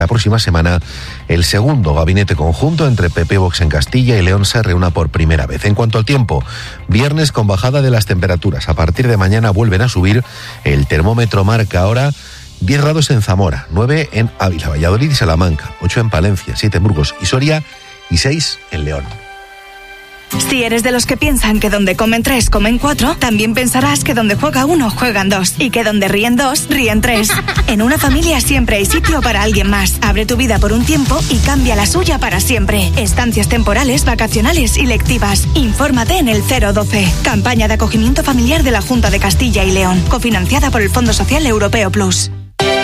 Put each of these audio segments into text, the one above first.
La próxima semana, el segundo gabinete conjunto entre PP y Vox en Castilla y León se reúna por primera vez. En cuanto al tiempo, viernes con bajada de las temperaturas. A partir de mañana vuelven a subir. El termómetro marca ahora 10 grados en Zamora, 9 en Ávila, Valladolid y Salamanca, 8 en Palencia, 7 en Burgos y Soria y 6 en León. Si eres de los que piensan que donde comen 3, comen 4, también pensarás que donde juega 1, juegan 2 y que donde ríen 2, ríen 3. En una familia siempre hay sitio para alguien más. Abre tu vida por un tiempo y cambia la suya para siempre. Estancias temporales, vacacionales y lectivas. Infórmate en el 012. Campaña de acogimiento familiar de la Junta de Castilla y León, cofinanciada por el Fondo Social Europeo Plus.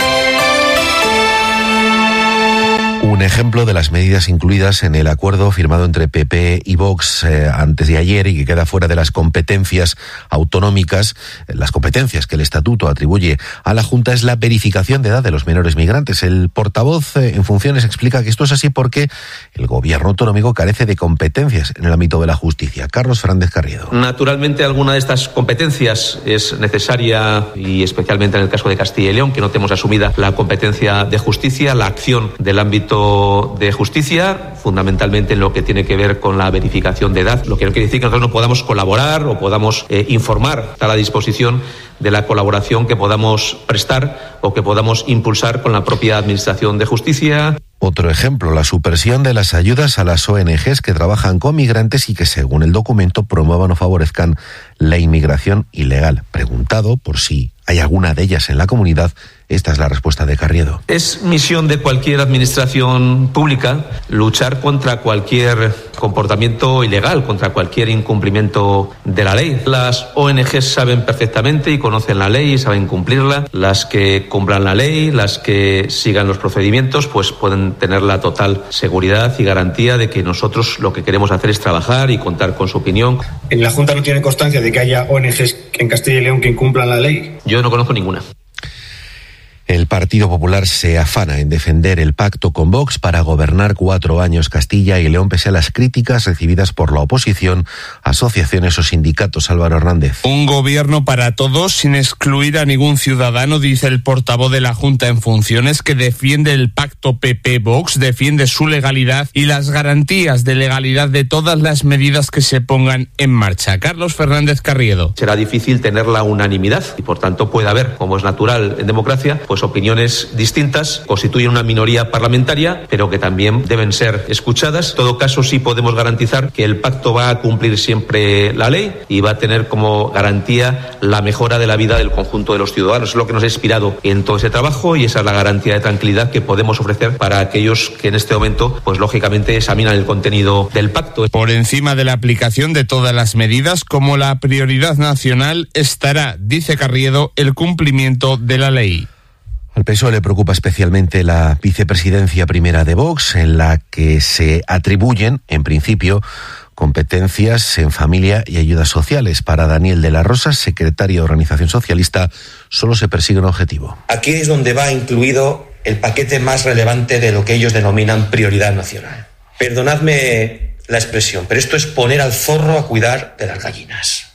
Un ejemplo de las medidas incluidas en el acuerdo firmado entre PP y Vox antes de ayer y que queda fuera de las competencias autonómicas, las competencias que el Estatuto atribuye a la Junta, es la verificación de edad de los menores migrantes. El portavoz en funciones explica que esto es así porque el gobierno autonómico carece de competencias en el ámbito de la justicia. Carlos Fernández Carriedo. Naturalmente, alguna de estas competencias es necesaria y especialmente en el caso de Castilla y León, que no tenemos asumida la competencia de justicia, la acción del ámbito de justicia, fundamentalmente en lo que tiene que ver con la verificación de edad, lo que no quiere decir que nosotros no podamos colaborar o podamos informar, está a la disposición de la colaboración que podamos prestar o que podamos impulsar con la propia Administración de Justicia. Otro ejemplo, la supresión de las ayudas a las ONGs que trabajan con migrantes y que, según el documento, promuevan o favorezcan la inmigración ilegal. Preguntado por si hay alguna de ellas en la comunidad, esta es la respuesta de Carriedo. Es misión de cualquier administración pública luchar contra cualquier comportamiento ilegal, contra cualquier incumplimiento de la ley. Las ONGs saben perfectamente y conocen la ley y saben cumplirla. Las que cumplan la ley, las que sigan los procedimientos, pues pueden tener la total seguridad y garantía de que nosotros lo que queremos hacer es trabajar y contar con su opinión. ¿En la Junta no tiene constancia de que haya ONGs en Castilla y León que incumplan la ley? Yo no conozco ninguna. El Partido Popular se afana en defender el pacto con Vox para gobernar 4 años Castilla y León pese a las críticas recibidas por la oposición, asociaciones o sindicatos. Álvaro Hernández. Un gobierno para todos sin excluir a ningún ciudadano, dice el portavoz de la Junta en funciones, que defiende el pacto PP-Vox, defiende su legalidad y las garantías de legalidad de todas las medidas que se pongan en marcha. Carlos Fernández Carriedo. Será difícil tener la unanimidad y por tanto puede haber, como es natural en democracia, pues opiniones distintas, constituyen una minoría parlamentaria, pero que también deben ser escuchadas. En todo caso, sí podemos garantizar que el pacto va a cumplir siempre la ley y va a tener como garantía la mejora de la vida del conjunto de los ciudadanos. Es lo que nos ha inspirado en todo ese trabajo y esa es la garantía de tranquilidad que podemos ofrecer para aquellos que en este momento, pues lógicamente, examinan el contenido del pacto. Por encima de la aplicación de todas las medidas, como la prioridad nacional estará, dice Carriedo, el cumplimiento de la ley. Al PSOE le preocupa especialmente la vicepresidencia primera de Vox, en la que se atribuyen, en principio, competencias en familia y ayudas sociales. Para Daniel de la Rosa, secretario de Organización Socialista, solo se persigue un objetivo. Aquí es donde va incluido el paquete más relevante de lo que ellos denominan prioridad nacional. Perdonadme la expresión, pero esto es poner al zorro a cuidar de las gallinas.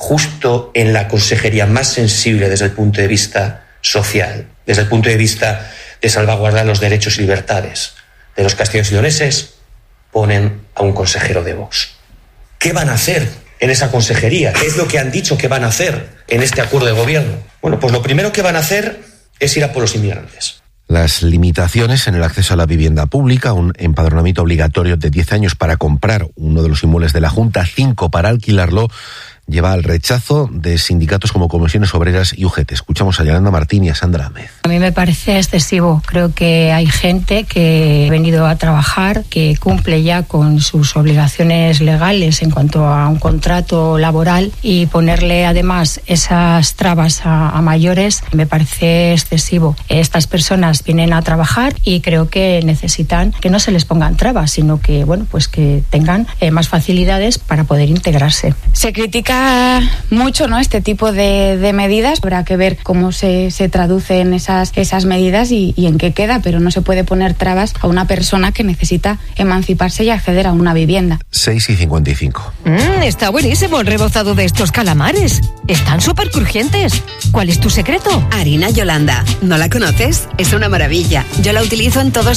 Justo en la consejería más sensible desde el punto de vista social, desde el punto de vista de salvaguardar los derechos y libertades de los castellanos y leoneses, ponen a un consejero de Vox. ¿Qué van a hacer en esa consejería? ¿Qué es lo que han dicho que van a hacer en este acuerdo de gobierno? Bueno, pues lo primero que van a hacer es ir a por los inmigrantes. Las limitaciones en el acceso a la vivienda pública, un empadronamiento obligatorio de 10 años para comprar uno de los inmuebles de la Junta, 5 para alquilarlo, lleva al rechazo de sindicatos como Comisiones Obreras y UGT. Escuchamos a Yolanda Martín y a Sandra Ahmed. A mí me parece excesivo. Creo que hay gente que ha venido a trabajar, que cumple ya con sus obligaciones legales en cuanto a un contrato laboral, y ponerle además esas trabas a mayores me parece excesivo. Estas personas vienen a trabajar y creo que necesitan que no se les pongan trabas, sino que, bueno, pues que tengan más facilidades para poder integrarse. Se critica Lamenta mucho, ¿no?, este tipo de medidas. Habrá que ver cómo se traducen esas medidas y en qué queda, pero no se puede poner trabas a una persona que necesita emanciparse y acceder a una vivienda. 6:55. Está buenísimo el rebozado de estos calamares. Están súper crujientes. ¿Cuál es tu secreto? Harina Yolanda. ¿No la conoces? Es una maravilla. Yo la utilizo en todos